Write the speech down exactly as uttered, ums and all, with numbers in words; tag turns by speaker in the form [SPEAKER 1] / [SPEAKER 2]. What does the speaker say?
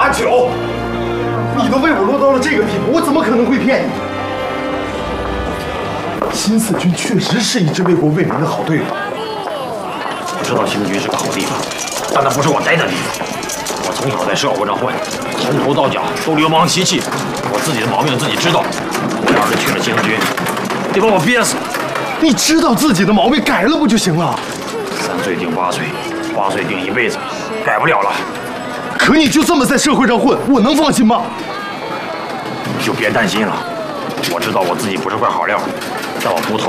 [SPEAKER 1] 阿九，你都为我落到了这个地步，我怎么可能会骗你？新四军确实是一支为国为民的好队伍。
[SPEAKER 2] 我知道新四军是个好地方，但那不是我待的地方。我从小在社会上混，从头到脚都流氓习气，我自己的毛病自己知道。我要是去了新四军，得把我憋死。
[SPEAKER 1] 你知道自己的毛病，改了不就行了？
[SPEAKER 2] 三岁定八岁，八岁定一辈子，改不了了。
[SPEAKER 1] 可你就这么在社会上混，我能放心吗？
[SPEAKER 2] 你就别担心了，我知道我自己不是块好料，但我不偷。